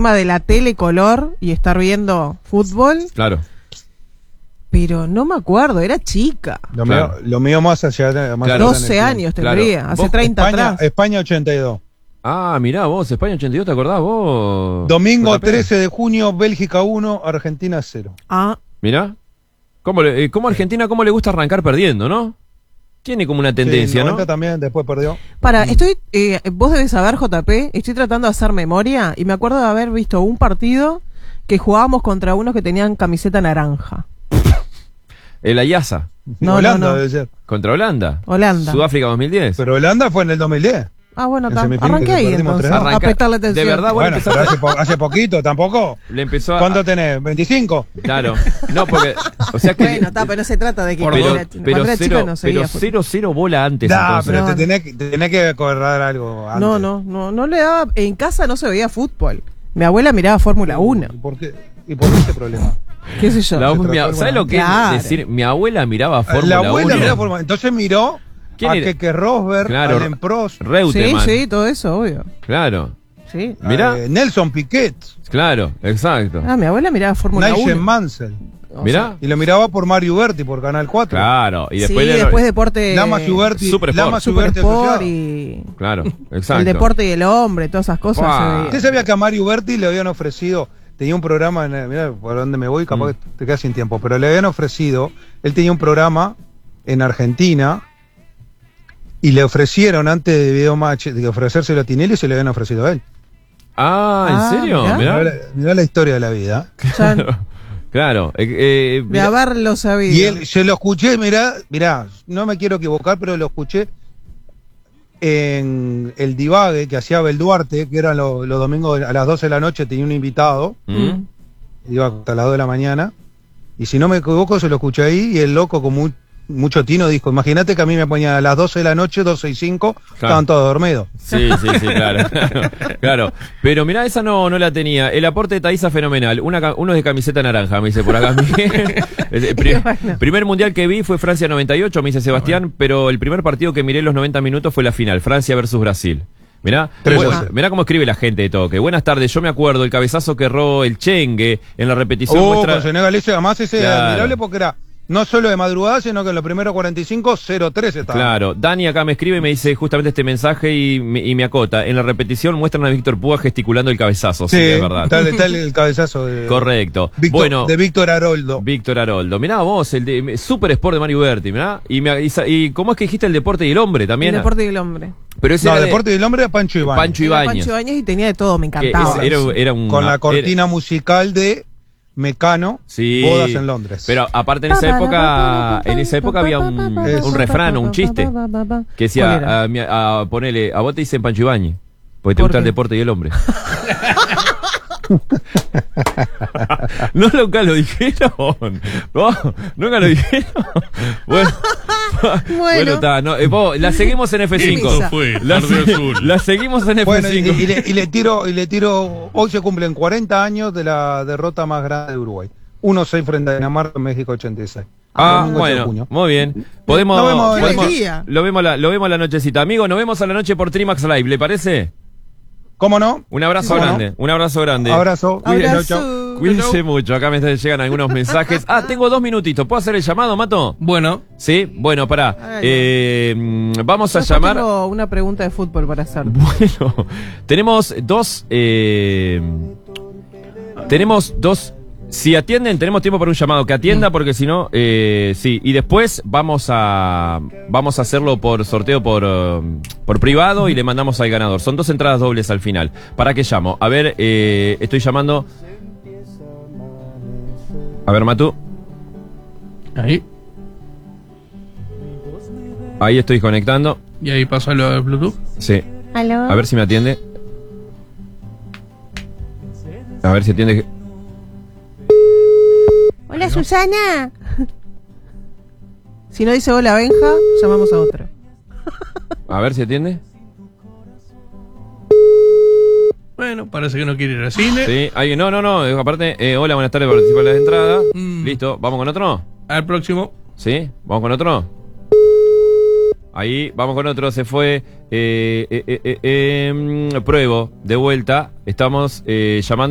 tema de la tele color y estar viendo fútbol. Claro. Pero no me acuerdo, era chica. Lo mío más allá. Más Claro. 12 años tendría, Claro. hace Vos, 30 España, atrás. España 82. Ah, mirá vos, España 82, ¿te acordás vos? Domingo JP? 13 de junio, Bélgica 1, Argentina 0. Ah, Mirá. ¿Cómo Argentina, cómo le gusta arrancar perdiendo, no? Tiene como una tendencia, Sí, 90 ¿no? también, después perdió. vos debes saber, JP, estoy tratando de hacer memoria y me acuerdo de haber visto un partido que jugábamos contra unos que tenían camiseta naranja. El Ayasa, No, Holanda no. debe ser. contra Holanda. Holanda. Sudáfrica 2010. Pero Holanda fue en el 2010. Ah, bueno, En semifinal arranqué que ahí perdimos entonces, 3-2. a prestarle atención. De verdad, Bueno, pero empezaste- hace poquito, tampoco. le empezó a... ¿Cuánto tenés? ¿25? Claro. No, porque... O sea que... Bueno, pero no se trata de que pero, cuando era chica no seguía fútbol. 0-0 bola antes. Nah, entonces. pero No. te tenés que acordar algo antes. No le daba, en casa no se veía fútbol. Mi abuela miraba Fórmula 1, ¿Y por qué ese problema? qué sé yo. ¿Sabes lo que Claro. es decir? Mi abuela miraba Fórmula La abuela 1. miraba Fórmula 1. Entonces miró ¿Quién a era? Keke Rosberg, Claro. Alain Prost, Reutemann. Sí, todo eso, obvio. Claro. Sí. Mirá. Nelson Piquet, Claro, exacto. Ah, mi abuela miraba Fórmula 1. Nigel Mansell. O Mirá. Y lo miraba por Mario Berti, por Canal 4. Claro. Y sea, después... sí, después deporte. Lama Suberti, Super Sport. Lama Super Suberti Sport asociado. y Claro, exacto. el deporte y el hombre, todas esas cosas Buah. se veía. ¿Usted sabía que a Mario Berti le habían ofrecido, tenía un programa, mirá por dónde me voy, capaz que te quedas sin tiempo, pero le habían ofrecido, él tenía un programa en Argentina y le ofrecieron antes de Videomatch, de ofrecérselo a Tinelli, se le habían ofrecido a él. Ah, ¿en serio? mirá. Mirá la historia de la vida. Ya, Claro. de mirá. haberlo sabido. Y él, se lo escuché, mirá, no me quiero equivocar, pero lo escuché en el divague que hacía Abel Duarte, que eran los domingos a las 12 de la noche, tenía un invitado, Mm. iba hasta las 2 de la mañana, y si no me equivoco se lo escuché ahí, y el loco con mucho tino dijo, imagínate que a mí me ponían a las 12 de la noche, 12 y 5, estaban todos dormidos. Sí, claro. Claro. Pero mirá, esa no la tenía. El aporte de Thaisa fenomenal. Uno de camiseta naranja, me dice por acá. Bueno. Primer mundial que vi fue Francia 98, me dice Sebastián, pero el primer partido que miré los 90 minutos fue la final, Francia versus Brasil. Mirá, 3-12. mirá cómo escribe la gente de Toque. Buenas tardes, yo me acuerdo el cabezazo que erró el Chengue en la repetición muestra... Con Senegal ese, además ese Claro. era admirable porque era no solo de madrugada, sino que en los primeros 45, 0-3 estaba. Claro, Dani acá me escribe y me dice justamente este mensaje y me acota. En la repetición muestran a Víctor Púa gesticulando el cabezazo, sí, es verdad. Está el cabezazo de, Correcto. de Víctor Haroldo. Víctor Haroldo. Mirá vos, el de Super Sport de Mario Berti, mirá. Y ¿cómo es que dijiste el deporte y el hombre también? El deporte y el hombre. Pero ese No, era deporte del hombre era Pancho Ibáñez. Pancho Era Ibáñez. Pancho Ibáñez y tenía de todo, me Que encantaba. era un... Con la cortina musical de Mecano, Sí. Bodas en Londres. Pero aparte en esa época había un refrán o un chiste que decía, ponele, a vos te dicen Pancho Ibáñez, porque te ¿Por gusta el qué? deporte y el hombre. No, nunca lo dijeron. No, nunca lo dijeron. Bueno, está. No, la seguimos en F5. Esto fue La, Tarde Azul. la seguimos en F5. Bueno, y le tiro, hoy se cumplen 40 años de la derrota más grande de Uruguay. 1-6 frente a Dinamarca en México 86. Domingo 8 de bueno, junio. muy bien. Podemos, Nos vemos en podemos- el día. lo vemos a la nochecita. Amigo, nos vemos a la noche por Trimax Live, ¿le parece? ¿Cómo no? Un abrazo ¿Cómo no? grande, un abrazo grande. Abrazo. Abrazo. Chau. Cuídense mucho, acá me llegan algunos mensajes. Tengo 2 minutitos, ¿puedo hacer el llamado, Mato? Bueno, Sí, bueno, pará. Vamos a Yo llamar... tengo una pregunta de fútbol para hacer. Bueno, tenemos dos... tenemos dos... Si atienden, tenemos tiempo para un llamado. Que atienda, porque si no... sí, y después vamos a hacerlo por sorteo por privado y le mandamos al ganador. Son 2 entradas dobles al final. ¿Para qué llamo? A ver, estoy llamando... A ver, Matu. ahí. Ahí estoy conectando. Y ahí pasa lo de Bluetooth. Sí. ¿Aló? A ver si me atiende. A ver si atiende. Hola, Susana. Si no dice hola, Benja, llamamos a otro. A ver si atiende. Bueno, parece que no quiere ir al cine. Sí, alguien. No. Aparte, hola, buenas tardes, participa en la entrada. Mm. Listo, ¿vamos con otro? Al próximo. ¿Sí? ¿Vamos con otro? Ahí, vamos con otro, se fue. Pruebo, de vuelta. Estamos llamando.